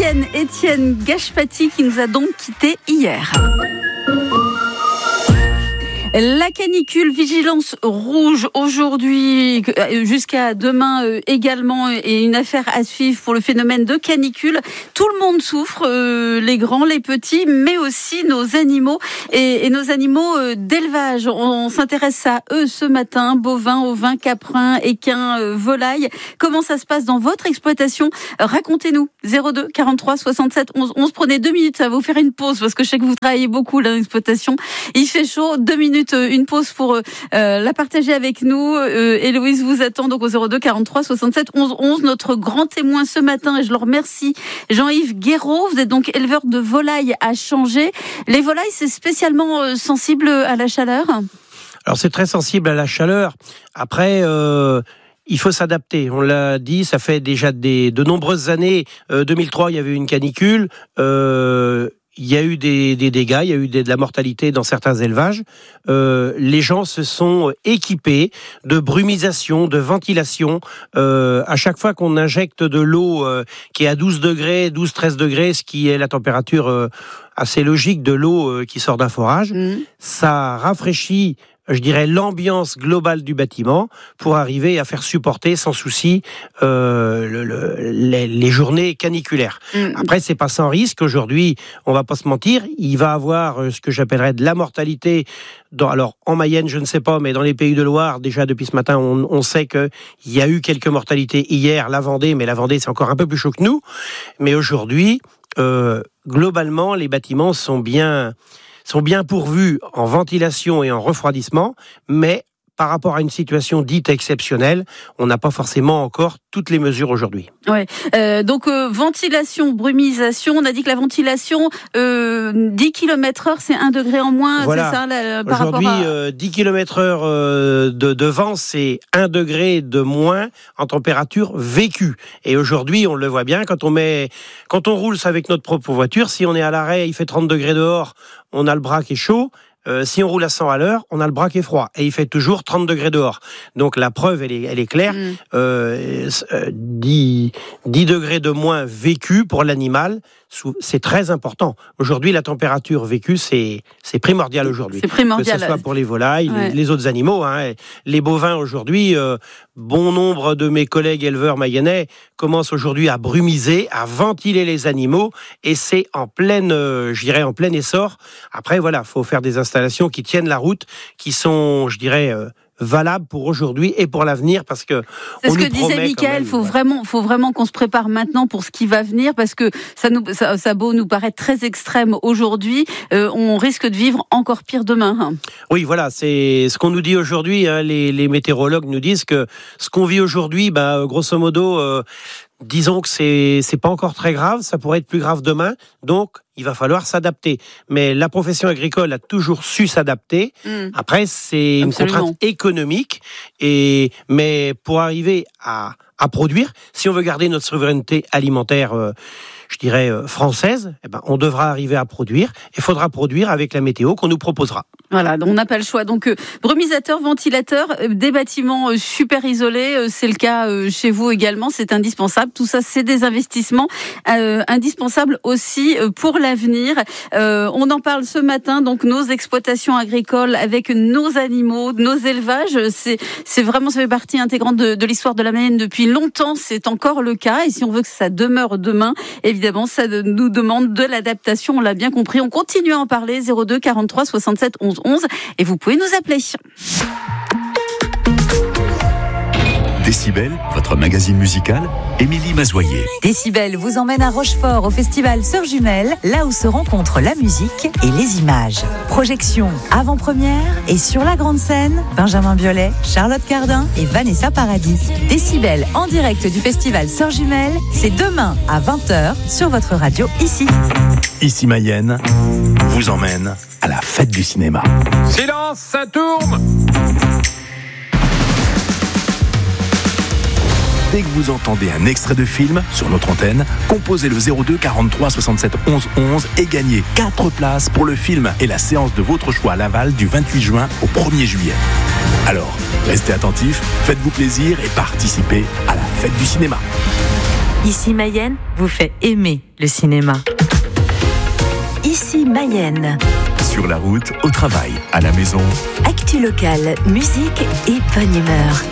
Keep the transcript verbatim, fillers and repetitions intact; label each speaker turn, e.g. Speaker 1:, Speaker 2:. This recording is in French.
Speaker 1: Étienne, Étienne Gachepati qui nous a donc quittés hier. La canicule, vigilance rouge aujourd'hui jusqu'à demain également, et une affaire à suivre pour le phénomène de canicule. Tout le monde souffre, euh, les grands, les petits, mais aussi nos animaux et, et nos animaux d'élevage. On, on s'intéresse à eux ce matin, bovins, ovins, caprins, équins, euh, volailles. Comment ça se passe dans votre exploitation ? Racontez-nous. zéro deux quarante-trois soixante-sept onze onze. Prenez deux minutes, ça va vous faire une pause parce que je sais que vous travaillez beaucoup dans l'exploitation. Il fait chaud, deux minutes. Une pause pour euh, la partager avec nous. Euh, Héloïse vous attend donc au zéro deux quarante-trois soixante-sept onze onze. Notre grand témoin ce matin, et je le remercie, Jean-Yves Guéraud. Vous êtes donc éleveur de volailles à Changé. Les volailles, c'est spécialement euh, sensible à la chaleur ?
Speaker 2: Alors c'est très sensible à la chaleur. Après... Euh... Il faut s'adapter, on l'a dit, ça fait déjà des, de nombreuses années. Euh, deux mille trois, il y avait eu une canicule, euh, il y a eu des, des dégâts, il y a eu des, de la mortalité dans certains élevages. Euh, les gens se sont équipés de brumisation, de ventilation. Euh, à chaque fois qu'on injecte de l'eau euh, qui est à douze degrés, douze treize degrés, ce qui est la température euh, assez logique de l'eau euh, qui sort d'un forage, mmh. ça rafraîchit, je dirais, l'ambiance globale du bâtiment pour arriver à faire supporter sans souci euh, le, le, les, les journées caniculaires. Mmh. Après, c'est pas sans risque. Aujourd'hui, on va pas se mentir, il va avoir ce que j'appellerais de la mortalité. Dans, alors, en Mayenne, je ne sais pas, mais dans les Pays de Loire, déjà depuis ce matin, on, on sait qu'il y a eu quelques mortalités hier, la Vendée, mais la Vendée, c'est encore un peu plus chaud que nous. Mais aujourd'hui, euh, globalement, les bâtiments sont bien... sont bien pourvus en ventilation et en refroidissement, mais par rapport à une situation dite exceptionnelle, on n'a pas forcément encore toutes les mesures aujourd'hui.
Speaker 1: Ouais. Euh, donc euh, ventilation, brumisation. On a dit que la ventilation, euh, dix kilomètres heure, c'est un degré en moins.
Speaker 2: Voilà.
Speaker 1: C'est ça là, par
Speaker 2: aujourd'hui,
Speaker 1: rapport à...
Speaker 2: euh, dix kilomètres heure euh, de, de vent, c'est un degré de moins en température vécue. Et aujourd'hui, on le voit bien quand on met, quand on roule avec notre propre voiture, si on est à l'arrêt, il fait trente degrés dehors, on a le bras qui est chaud. Euh, si on roule à cent à l'heure, on a le bras qui est froid. Et il fait toujours trente degrés dehors. Donc la preuve, elle est, elle est claire. Mmh. Euh, dix, dix degrés de moins vécu pour l'animal, c'est très important. Aujourd'hui, la température vécue, c'est, c'est primordial aujourd'hui.
Speaker 1: C'est primordial.
Speaker 2: Que ce soit pour les volailles, ouais. les, les autres animaux. Hein. Les bovins aujourd'hui, euh, bon nombre de mes collègues éleveurs mayennais commencent aujourd'hui à brumiser, à ventiler les animaux. Et c'est en pleine, euh, je dirais, en plein essor. Après, voilà, il faut faire des installations qui tiennent la route, qui sont, je dirais... Euh, valable pour aujourd'hui et pour l'avenir, parce que
Speaker 1: c'est
Speaker 2: on
Speaker 1: ce que
Speaker 2: nous
Speaker 1: disait Mickaël. Il faut ouais. vraiment, faut vraiment qu'on se prépare maintenant pour ce qui va venir, parce que ça nous, ça, ça beau nous paraît très extrême aujourd'hui, euh, on risque de vivre encore pire demain. Hein.
Speaker 2: Oui, voilà, c'est ce qu'on nous dit aujourd'hui. Hein, les, les météorologues nous disent que ce qu'on vit aujourd'hui, bah, grosso modo. Euh, Disons que c'est c'est pas encore très grave, ça pourrait être plus grave demain, donc il va falloir s'adapter. Mais la profession agricole a toujours su s'adapter. Mmh. Après, c'est Absolument. Une contrainte économique, et mais pour arriver à à produire, si on veut garder notre souveraineté alimentaire, euh, je dirais euh, française, eh ben on devra arriver à produire. Il faudra produire avec la météo qu'on nous proposera.
Speaker 1: Voilà, donc on n'a pas le choix. Donc euh, brumisateur, ventilateur, euh, des bâtiments euh, super isolés, euh, c'est le cas euh, chez vous également. C'est indispensable. Tout ça, c'est des investissements euh, indispensables aussi euh, pour l'avenir. Euh, on en parle ce matin. Donc nos exploitations agricoles avec nos animaux, nos élevages, c'est c'est vraiment ça fait partie intégrante de, de l'histoire de la Mayenne depuis longtemps. C'est encore le cas. Et si on veut que ça demeure demain, évidemment, ça nous demande de l'adaptation. On l'a bien compris. On continue à en parler. zéro deux quarante-trois soixante-sept onze onze. Et vous pouvez nous appeler.
Speaker 3: Décibel, votre magazine musical, Émilie Mazoyer.
Speaker 4: Décibel vous emmène à Rochefort au festival Sœurs Jumelles, là où se rencontrent la musique et les images. Projection avant-première et sur la grande scène, Benjamin Biolay, Charlotte Cardin et Vanessa Paradis. Décibel en direct du festival Sœurs Jumelles, c'est demain à vingt heures sur votre radio ici.
Speaker 3: Ici Mayenne vous emmène à la fête du cinéma.
Speaker 5: Silence, ça tourne!
Speaker 3: Dès que vous entendez un extrait de film sur notre antenne, composez le zéro deux quarante-trois soixante-sept onze onze et gagnez quatre places pour le film et la séance de votre choix à Laval du vingt-huit juin au premier juillet. Alors, restez attentifs, faites-vous plaisir et participez à la fête du cinéma.
Speaker 4: Ici Mayenne vous fait aimer le cinéma. Ici Mayenne.
Speaker 3: Sur la route, au travail, à la maison.
Speaker 4: Actu locale, musique et bonne humeur.